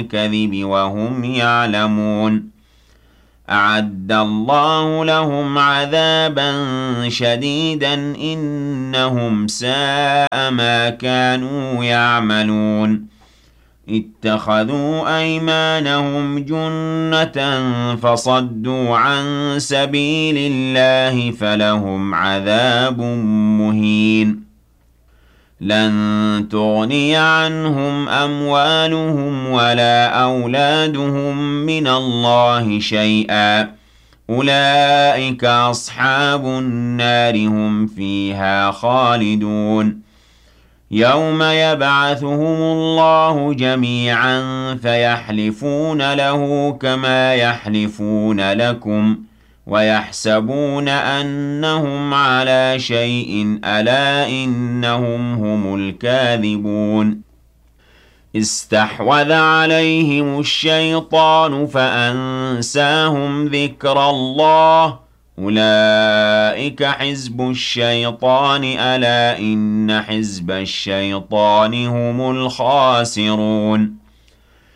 الكذب وهم يعلمون أعد الله لهم عذابا شديدا إنهم ساء ما كانوا يعملون اتخذوا أيمانهم جنة فصدوا عن سبيل الله فلهم عذاب مهين لن تغني عنهم أموالهم ولا أولادهم من الله شيئا أولئك أصحاب النار هم فيها خالدون يوم يبعثهم الله جميعا فيحلفون له كما يحلفون لكم ويحسبون أنهم على شيء ألا إنهم هم الكاذبون استحوذ عليهم الشيطان فأنساهم ذكر الله أولئك حزب الشيطان ألا إن حزب الشيطان هم الخاسرون